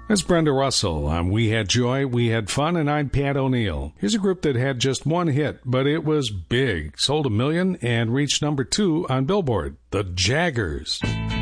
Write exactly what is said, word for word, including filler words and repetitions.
It's Brenda Russell. Um, we had joy, we had fun, and I'm Pat O'Neill. Here's a group that had just one hit, but it was big. Sold a million and reached number two on Billboard. The Jaggers.